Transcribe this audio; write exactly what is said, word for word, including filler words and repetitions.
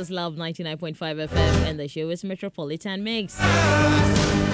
is Love ninety-nine point five F M, and the show is Metropolitan Mix.